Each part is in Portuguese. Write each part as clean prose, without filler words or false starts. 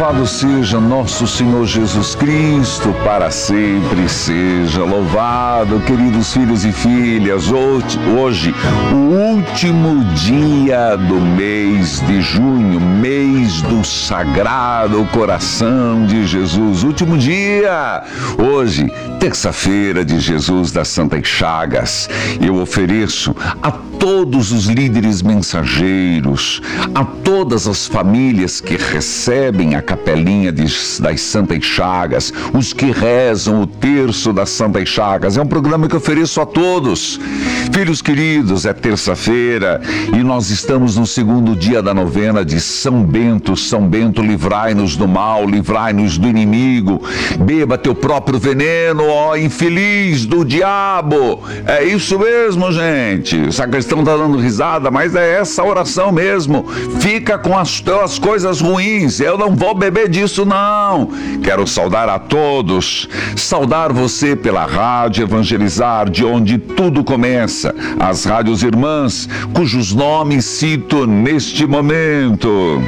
Louvado seja nosso Senhor Jesus Cristo, para sempre seja louvado. Queridos filhos e filhas, hoje, o último dia do mês de junho, mês do Sagrado Coração de Jesus, último dia. Hoje, terça-feira de Jesus das Santas Chagas, eu ofereço a todos os líderes mensageiros, a todas as famílias que recebem a capelinha das Santas Chagas, os que rezam o terço das Santas Chagas. É um programa que eu ofereço a todos. Filhos queridos, é terça-feira e nós estamos no segundo dia da novena de São Bento. São Bento, livrai-nos do mal, livrai-nos do inimigo. Beba teu próprio veneno, ó infeliz do diabo. É isso mesmo, gente. O sacristão está dando risada, mas é essa oração mesmo. Fica com as coisas ruins. Eu não vou beber disso, não. Quero saudar a todos. Saudar você pela Rádio Evangelizar, de onde tudo começa. As rádios irmãs, cujos nomes cito neste momento.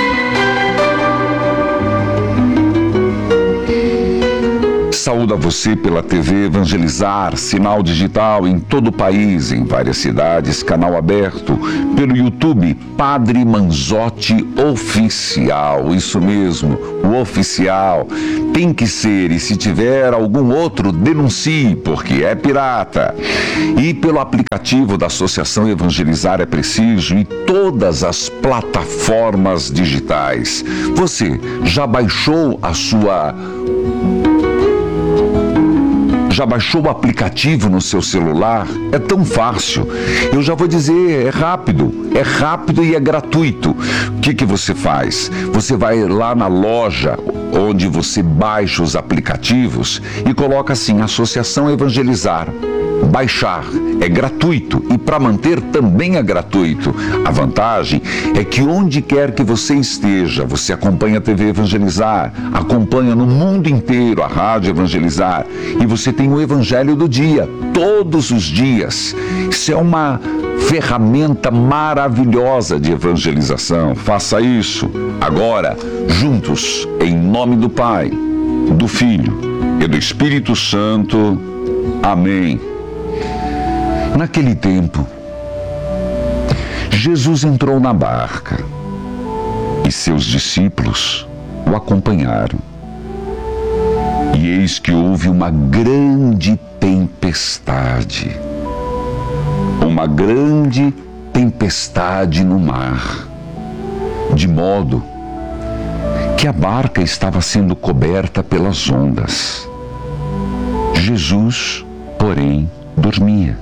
Saúdo a você pela TV Evangelizar, sinal digital em todo o país, em várias cidades, canal aberto, pelo YouTube Padre Manzotti Oficial, isso mesmo, o oficial. Tem que ser, e se tiver algum outro, denuncie, porque é pirata. E pelo aplicativo da Associação Evangelizar é Preciso e todas as plataformas digitais. Você já baixou Já baixou o aplicativo no seu celular? É tão fácil. Eu já vou dizer, é rápido e é gratuito. O que você faz? Você vai lá na loja onde você baixa os aplicativos e coloca assim, Associação Evangelizar. Baixar é gratuito e para manter também é gratuito. A vantagem é que onde quer que você esteja, você acompanha a TV Evangelizar, acompanha no mundo inteiro a Rádio Evangelizar e você tem o Evangelho do dia, todos os dias. Isso é uma ferramenta maravilhosa de evangelização. Faça isso agora, juntos, em nome do Pai, do Filho e do Espírito Santo. Amém. Naquele tempo, Jesus entrou na barca e seus discípulos o acompanharam. E eis que houve uma grande tempestade no mar, de modo que a barca estava sendo coberta pelas ondas. Jesus, porém, dormia.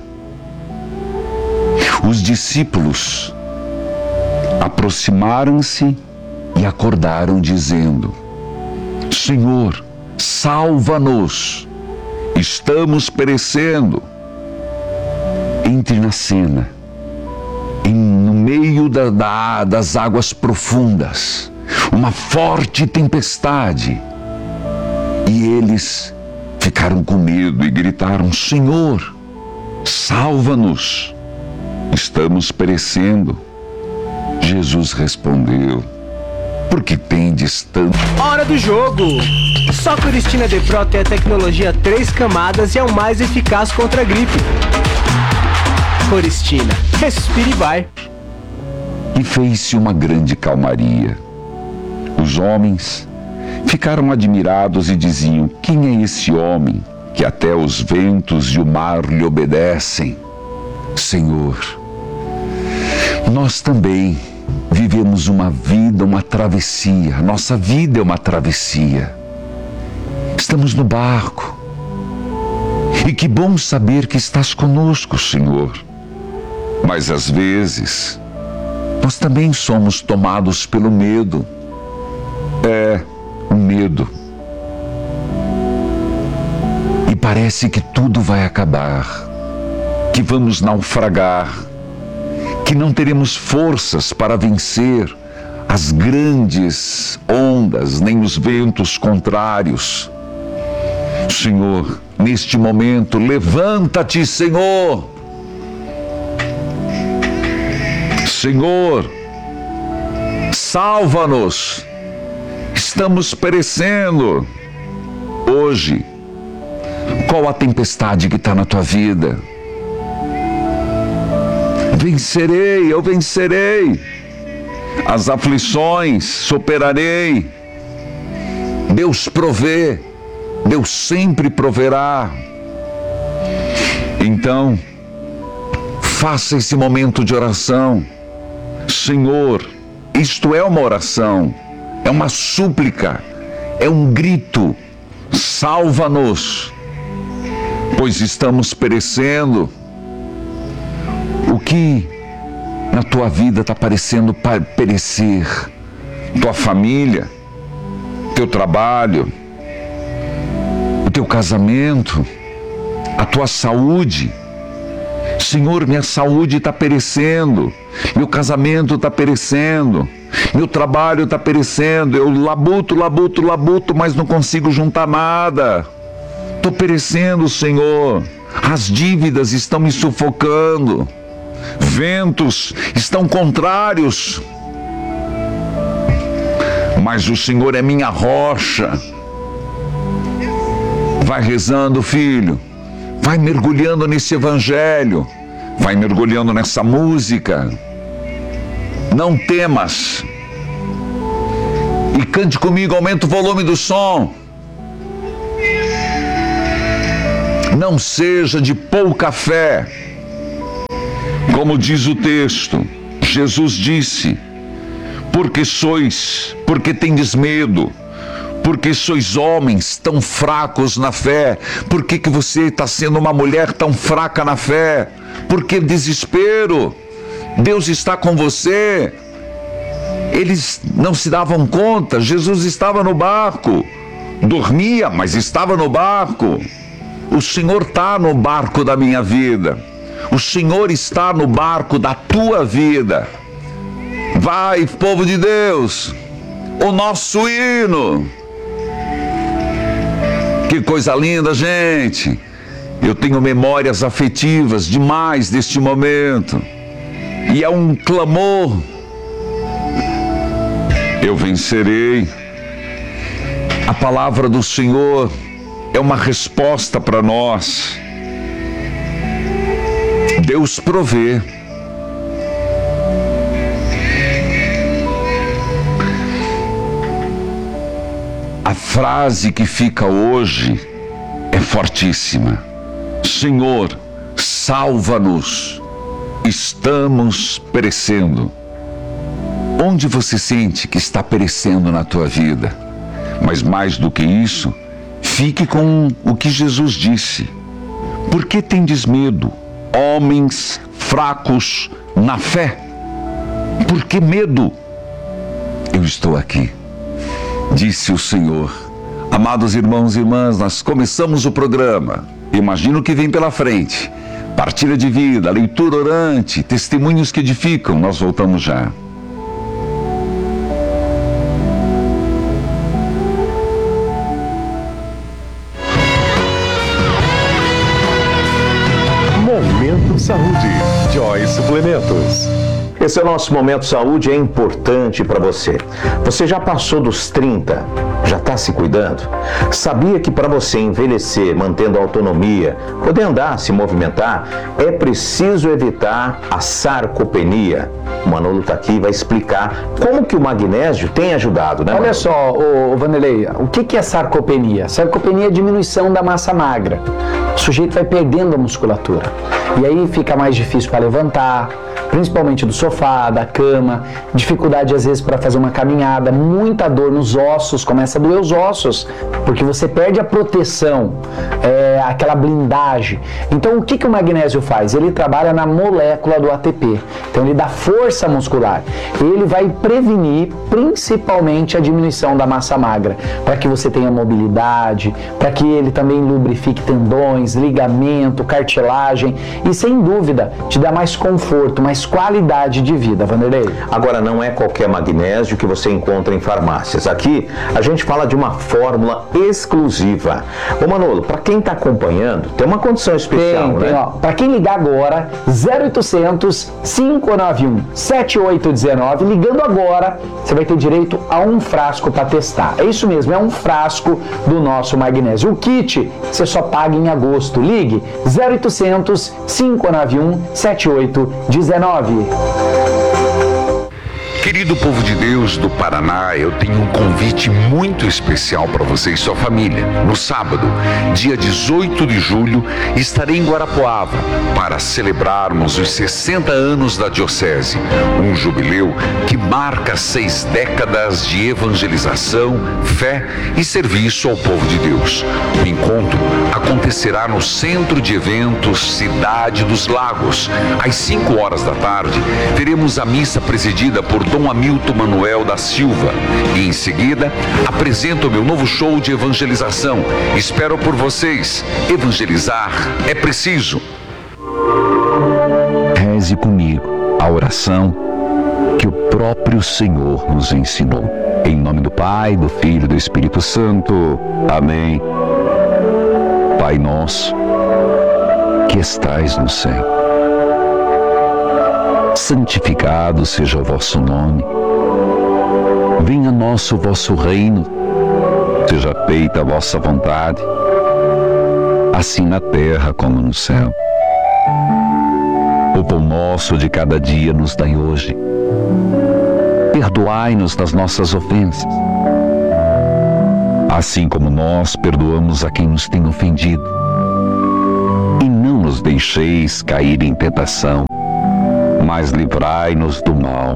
Os discípulos aproximaram-se e acordaram, dizendo: Senhor, salva-nos, estamos perecendo. Entre na cena, no meio das águas profundas, uma forte tempestade. E eles ficaram com medo e gritaram: Senhor, salva-nos, estamos perecendo. Jesus respondeu: por que tendes tanto? Hora do jogo! Só Coristina De Pro tem a tecnologia 3 camadas e é o mais eficaz contra a gripe. Coristina, respire e vai. E fez-se uma grande calmaria. Os homens ficaram admirados e diziam: quem é esse homem que até os ventos e o mar lhe obedecem? Senhor, nós também vivemos uma travessia. Nossa vida é uma travessia. Estamos no barco. E que bom saber que estás conosco, Senhor. Mas às vezes, nós também somos tomados pelo medo. O medo. E parece que tudo vai acabar, que vamos naufragar, que não teremos forças para vencer as grandes ondas, nem os ventos contrários. Senhor, neste momento, levanta-te, Senhor. Senhor, salva-nos. Estamos perecendo. Hoje, qual a tempestade que está na tua vida? Vencerei, eu vencerei. As aflições superarei. Deus provê, Deus sempre proverá. Então, faça esse momento de oração. Senhor, isto é uma oração, é uma súplica, é um grito. Salva-nos, pois estamos perecendo. O que na tua vida está parecendo perecer? Tua família, teu trabalho, o teu casamento, a tua saúde. Senhor, minha saúde está perecendo, meu casamento está perecendo, meu trabalho está perecendo, eu labuto, mas não consigo juntar nada. Estou perecendo, Senhor. As dívidas estão me sufocando. Ventos estão contrários. Mas o Senhor é minha rocha. Vai rezando, filho. Vai mergulhando nesse evangelho. Vai mergulhando nessa música. Não temas. E cante comigo, aumenta o volume do som. Não seja de pouca fé. Como diz o texto, Jesus disse: porque tendes medo, porque sois homens tão fracos na fé. Por que você está sendo uma mulher tão fraca na fé? Por que desespero? Deus está com você. Eles não se davam conta. Jesus estava no barco, dormia, mas estava no barco. O Senhor está no barco da minha vida. O Senhor está no barco da tua vida. Vai, povo de Deus, o nosso hino. Que coisa linda, gente. Eu tenho memórias afetivas demais deste momento. E é um clamor. Eu vencerei. A palavra do Senhor é uma resposta para nós. Deus provê. A frase que fica hoje é fortíssima. Senhor, salva-nos. Estamos perecendo. Onde você sente que está perecendo na tua vida? Mas mais do que isso, fique com o que Jesus disse. Por que tendes medo, homens fracos na fé? Por que medo? Eu estou aqui, disse o Senhor. Amados irmãos e irmãs, nós começamos o programa. Imagina o que vem pela frente. Partilha de vida, leitura orante, testemunhos que edificam. Nós voltamos já. Momento Saúde, Joy Suplementos. Esse é o nosso Momento Saúde, é importante para você. Você já passou dos 30? Já está se cuidando? Sabia que para você envelhecer, mantendo a autonomia, poder andar, se movimentar, é preciso evitar a sarcopenia? O Manolo está aqui e vai explicar como que o magnésio tem ajudado, né, Manolo? Olha só, Vanderlei, o que é sarcopenia? Sarcopenia é a diminuição da massa magra. O sujeito vai perdendo a musculatura. E aí fica mais difícil para levantar, principalmente do sofá, da cama, dificuldade às vezes para fazer uma caminhada, muita dor nos ossos, começa a doer os ossos, porque você perde a proteção, aquela blindagem. Então o que o magnésio faz? Ele trabalha na molécula do ATP, então ele dá força muscular, ele vai prevenir principalmente a diminuição da massa magra, para que você tenha mobilidade, para que ele também lubrifique tendões, ligamento, cartilagem e sem dúvida te dá mais conforto, mais qualidade de vida, Vanderlei. Agora, não é qualquer magnésio que você encontra em farmácias. Aqui, a gente fala de uma fórmula exclusiva. Ô Manolo, para quem está acompanhando, tem uma condição especial, né? Para quem ligar agora, 0800 591 7819, ligando agora, você vai ter direito a um frasco para testar. É isso mesmo, é um frasco do nosso magnésio. O kit você só paga em agosto. Ligue 0800 591 7819. Querido povo de Deus do Paraná, eu tenho um convite muito especial para você e sua família. No sábado, dia 18 de julho, estarei em Guarapuava para celebrarmos os 60 anos da Diocese, um jubileu que marca 6 décadas de evangelização, fé e serviço ao povo de Deus. O encontro acontecerá no Centro de Eventos Cidade dos Lagos. Às 5 horas da tarde, teremos a missa presidida por Dom Hamilton Manuel da Silva e em seguida apresento o meu novo show de evangelização. Espero por vocês. Evangelizar é preciso. Reze comigo a oração que o próprio Senhor nos ensinou. Em nome do Pai, do Filho e do Espírito Santo. Amém. Pai nosso, que estais no céu, santificado seja o vosso nome. Venha a nós o vosso reino. Seja feita a vossa vontade, assim na terra como no céu. O pão nosso de cada dia nos dai hoje. Perdoai-nos das nossas ofensas, assim como nós perdoamos a quem nos tem ofendido. E não nos deixeis cair em tentação, mas livrai-nos do mal.